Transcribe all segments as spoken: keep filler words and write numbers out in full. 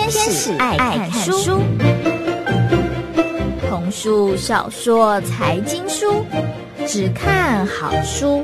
天使爱看书，童书、小说、财经书，只看好书。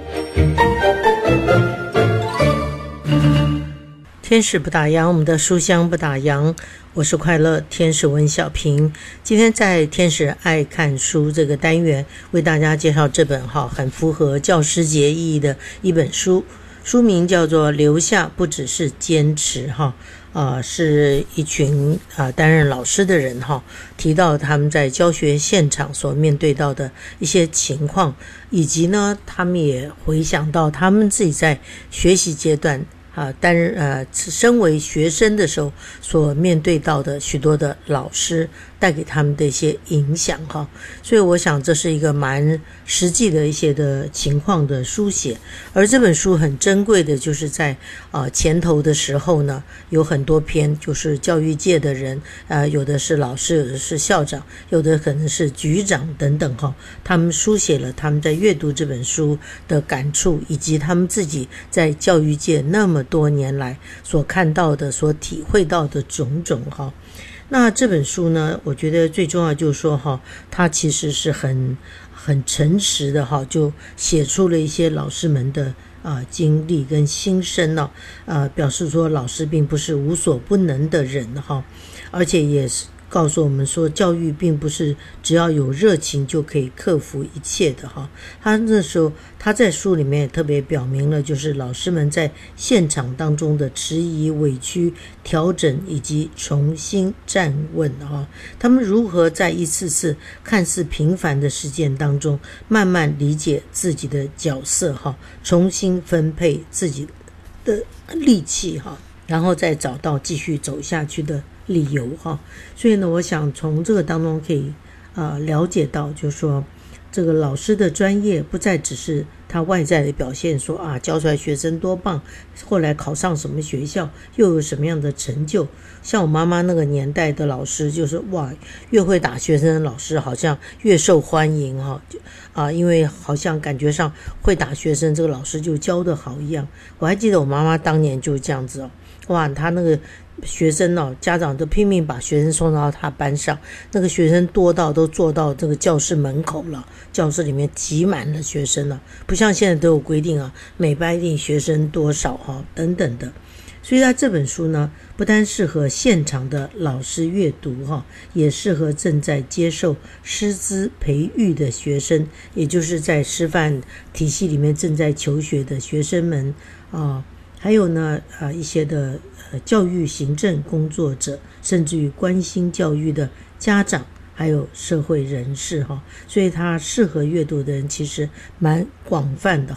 天使不打烊，我们的书香不打烊。我是快乐天使文小平，今天在天使爱看书这个单元为大家介绍这本哈很符合教师节意义的一本书，书名叫做留下不只是坚持哈。呃，是一群啊、呃、担任老师的人哈，提到他们在教学现场所面对到的一些情况，以及呢，他们也回想到他们自己在学习阶段啊，担任呃身为学生的时候所面对到的许多的老师带给他们的一些影响哈，所以我想这是一个蛮实际的一些的情况的书写。而这本书很珍贵的就是在呃前头的时候呢，有很多篇就是教育界的人，呃有的是老师，有的是校长，有的可能是局长等等哈，他们书写了他们在阅读这本书的感触，以及他们自己在教育界那么多年来所看到的、所体会到的种种哈。那这本书呢，我觉得最重要就是说哈，它其实是很很诚实的哈，就写出了一些老师们的啊、呃、经历跟心声呢、哦，呃，表示说老师并不是无所不能的人哈，而且也是告诉我们说，教育并不是只要有热情就可以克服一切的哈。他那时候他在书里面也特别表明了，就是老师们在现场当中的迟疑、委屈、调整以及重新站稳哈。他们如何在一次次看似平凡的事件当中，慢慢理解自己的角色哈，重新分配自己的力气哈，然后再找到继续走下去的理由哈。所以呢，我想从这个当中可以呃了解到，就是说这个老师的专业不再只是他外在的表现，说啊教出来学生多棒，后来考上什么学校，又有什么样的成就。像我妈妈那个年代的老师，就是哇，越会打学生的老师好像越受欢迎哈啊，因为好像感觉上会打学生，这个老师就教得好一样。我还记得我妈妈当年就这样子哦，哇，他那个学生哦，家长都拼命把学生送到他班上，那个学生多到都坐到这个教室门口了，教室里面挤满了学生了，不像现在都有规定啊，每班一定学生多少哈等等的。所以他这本书呢，不单适合现场的老师阅读哈，也适合正在接受师资培育的学生，也就是在师范体系里面正在求学的学生们啊。还有呢，啊、呃，一些的呃教育行政工作者，甚至于关心教育的家长，还有社会人士哈，所以它适合阅读的人其实蛮广泛的。